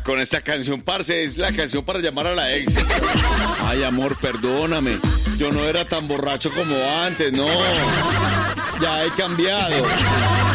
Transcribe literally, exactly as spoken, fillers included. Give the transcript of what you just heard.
con esta canción, parce, es la canción para llamar a la ex. Ay, amor, perdóname. Yo no era tan borracho como antes, no. Ya he cambiado.